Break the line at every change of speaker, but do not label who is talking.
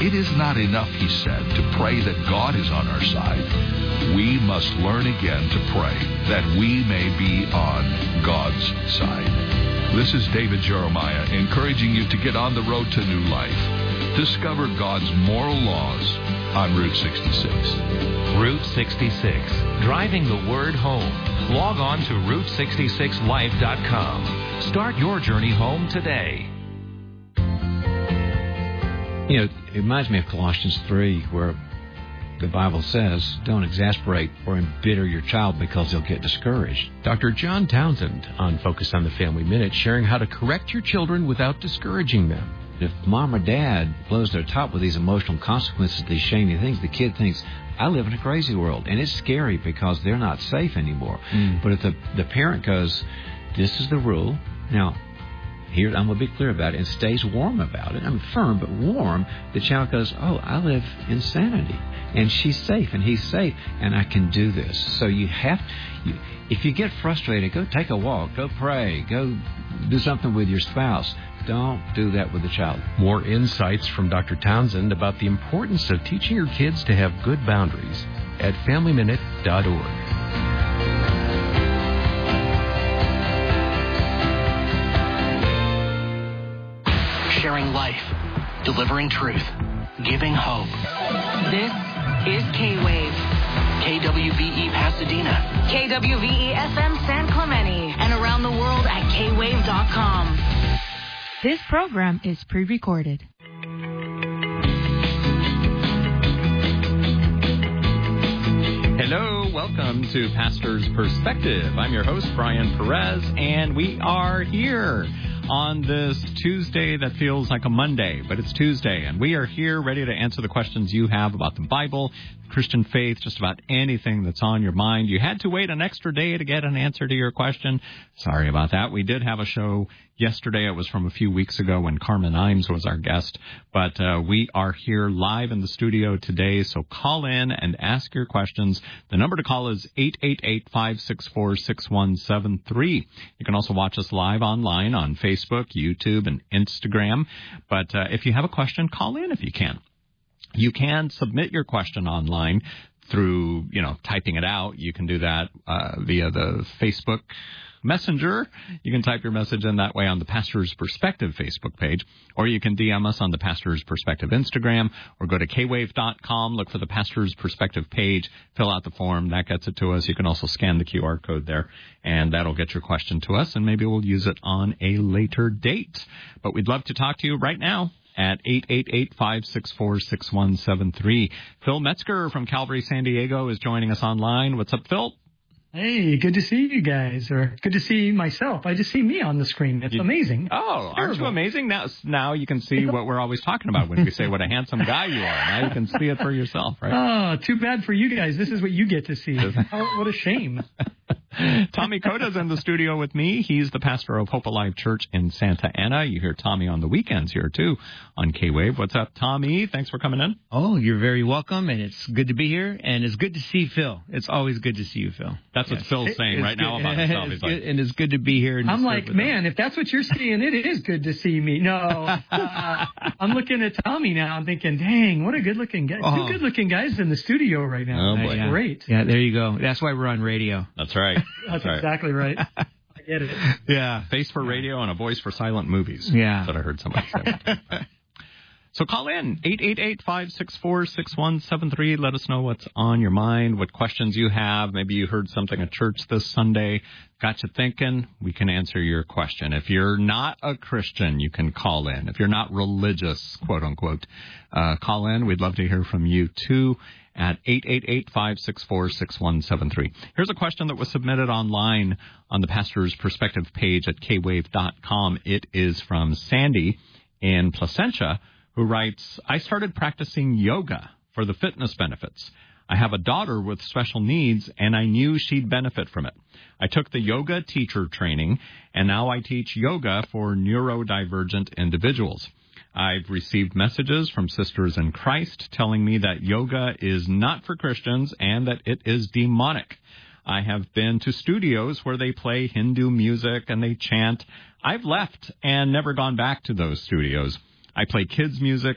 It is not enough, he said, to pray that God is on our side. We must learn again to pray that we may be on God's side. This is David Jeremiah encouraging you to get on the road to new life. Discover God's moral laws on Route 66.
Route 66, driving the word home. Log on to Route66Life.com. Start your journey home today.
You know, it reminds me of Colossians 3, where the Bible says, don't exasperate or embitter your child because they'll get discouraged.
Dr. John Townsend on Focus on the Family Minute, sharing how to correct your children without discouraging them.
If mom or dad blows their top with these emotional consequences, these shaming things, the kid thinks, I live in a crazy world. And it's scary because they're not safe anymore. But if the parent goes, this is the rule. Now, here, I'm going to be clear about it, and stays warm about it. I'm firm, but warm. The child goes, oh, I live in sanity. And she's safe, and he's safe, and I can do this. So if you get frustrated, go take a walk, go pray, go do something with your spouse. Don't do that with the child.
More insights from Dr. Townsend about the importance of teaching your kids to have good boundaries at FamilyMinute.org.
Sharing life, delivering truth, giving hope.
This is K-Wave.
KWVE Pasadena.
KWVE FM San Clemente. And around the world at kwave.com. This program is pre-recorded.
Hello, welcome to Pastor's Perspective. I'm your host, Brian Perez, and we are here on this Tuesday that feels like a Monday, but it's Tuesday, and we are here ready to answer the questions you have about the Bible, Christian faith, just about anything that's on your mind. You had to wait an extra day to get an answer to your question. Sorry about that. We did have a show yesterday. It was from a few weeks ago when Carmen Imes was our guest, but we are here live in the studio today, so call in and ask your questions. The number to call is 888-564-6173. You can also watch us live online on Facebook, YouTube, and Instagram, but if you have a question, call in if you can. You can submit your question online through, typing it out. You can do that via the Facebook Messenger. You can type your message in that way on the Pastor's Perspective Facebook page, or you can DM us on the Pastor's Perspective Instagram, or go to kwave.com, look for the Pastor's Perspective page, fill out the form. That gets it to us. You can also scan the QR code there, and that'll get your question to us, and maybe we'll use it on a later date. But we'd love to talk to you right now at 888-564-6173. Phil Metzger from Calvary San Diego is joining us online. What's up, Phil?
Hey, good to see you guys, or good to see myself. I just see me on the screen. It's amazing.
Oh, aren't you amazing? Now you can see what we're always talking about when we say what a handsome guy you are. Now you can see it for yourself, right?
Oh, too bad for you guys. This is what you get to see. What a shame.
Tommy Cota's in the studio with me. He's the pastor of Hope Alive Church in Santa Ana. You hear Tommy on the weekends here, too, on K-Wave. What's up, Tommy? Thanks for coming in.
Oh, you're very welcome, and it's good to be here, and it's good to see Phil. It's always good to see you, Phil.
That's what Phil's saying right now about himself.
He's like, and it's good to be here.
I'm like, man, if that's what you're seeing, it is good to see me. No, I'm looking at Tommy now and thinking, dang, what a good-looking guy. Two good-looking guys in the studio right now.
Oh, boy.
That's great.
Yeah, there you go. That's why we're on radio.
That's right.
That's exactly right. I get it.
Yeah, face for radio and a voice for silent movies.
Yeah.
That's what I heard somebody say. So call in, 888-564-6173. Let us know what's on your mind, what questions you have. Maybe you heard something at church this Sunday, got you thinking. We can answer your question. If you're not a Christian, you can call in. If you're not religious, quote unquote, call in. We'd love to hear from you, too, at 888-564-6173. Here's a question that was submitted online on the Pastor's Perspective page at kwave.com. It is from Sandy in Placentia, who writes, I started practicing yoga for the fitness benefits. I have a daughter with special needs, and I knew she'd benefit from it. I took the yoga teacher training, and now I teach yoga for neurodivergent individuals. I've received messages from sisters in Christ telling me that yoga is not for Christians and that it is demonic. I have been to studios where they play Hindu music and they chant. I've left and never gone back to those studios. I play kids' music